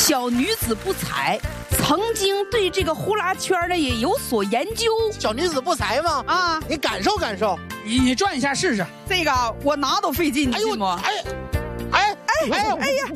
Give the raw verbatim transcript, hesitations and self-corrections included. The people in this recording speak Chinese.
小女子不才，曾经对这个呼啦圈呢也有所研究。 小女子不才吗？ 啊， 你感受感受， 你你转一下试试。 这个我拿都费劲， 哎呦， 信不？ 哎，哎哎哎哎呀！